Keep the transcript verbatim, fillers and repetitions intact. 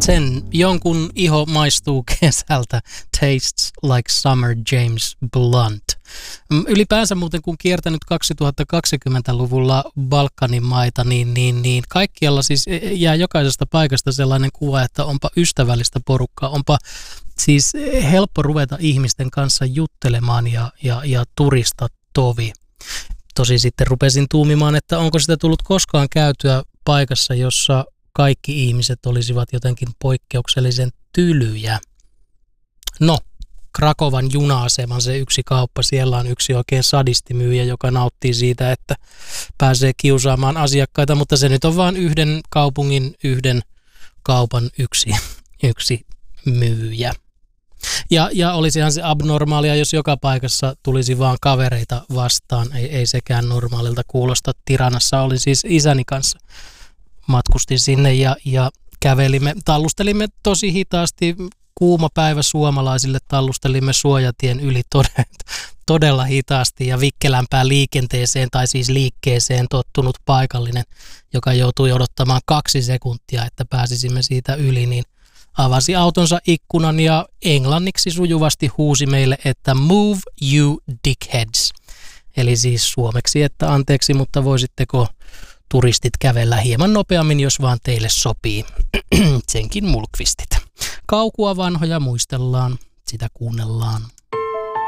Sen jonkun iho maistuu kesältä. Tastes like summer, James Blunt. Ylipäänsä muuten kun kiertänyt kaksituhattakaksikymmentäluvulla Balkanin maita, niin, niin, niin kaikkialla siis jää jokaisesta paikasta sellainen kuva, että onpa ystävällistä porukkaa, onpa siis helppo ruveta ihmisten kanssa juttelemaan ja, ja, ja turista tovi. Tosi sitten rupesin tuumimaan, että onko sitä tullut koskaan käytyä paikassa, jossa kaikki ihmiset olisivat jotenkin poikkeuksellisen tylyjä. No, Krakovan juna-aseman se yksi kauppa, siellä on yksi oikein sadistimyyjä, joka nauttii siitä, että pääsee kiusaamaan asiakkaita, mutta se nyt on vain yhden kaupungin, yhden kaupan yksi, yksi myyjä. Ja, ja olisihan se abnormaalia, jos joka paikassa tulisi vaan kavereita vastaan. Ei, ei sekään normaalilta kuulosta. Tiranassa olin siis isäni kanssa. Matkustin sinne ja, ja kävelimme, tallustelimme tosi hitaasti. Kuuma päivä suomalaisille, tallustelimme suojatien yli todella, todella hitaasti ja vikkelämpään liikenteeseen tai siis liikkeeseen tottunut paikallinen, joka joutui odottamaan kaksi sekuntia, että pääsisimme siitä yli, niin avasi autonsa ikkunan ja englanniksi sujuvasti huusi meille, että move you dickheads. Eli siis suomeksi, että anteeksi, mutta voisitteko turistit kävellä hieman nopeammin, jos vaan teille sopii. Senkin mulkvistit. Kaukua vanhoja muistellaan, sitä kuunnellaan.